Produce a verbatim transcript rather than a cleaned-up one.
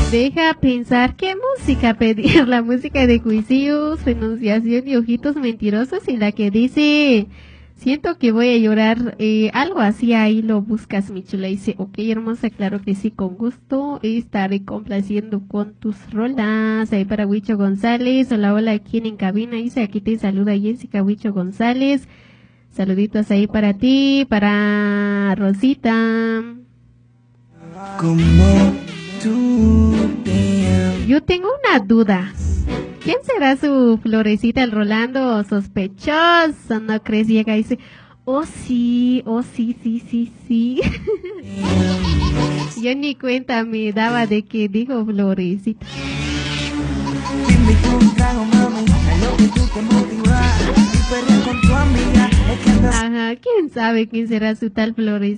Deja pensar qué música pedir. La música de juicios, renunciación y ojitos mentirosos y la que dice siento que voy a llorar, eh, algo así. Ahí lo buscas, mi chula. Dice, ok, hermosa, claro que sí, con gusto estaré complaciendo con tus rolas. Ahí para Huicho González, hola, hola, aquí en cabina. Dice, aquí te saluda Jessica Huicho González. Saluditos ahí para ti, para Rosita. Como tú te... Yo tengo una duda. ¿Quién será su Florecita, el Rolando? Sospechoso, ¿no crees? Llega y dice, oh sí, oh sí, sí, sí, sí. Yo ni cuenta me daba de que dijo Florecita. Ajá, ¿quién sabe quién será su tal Florecita?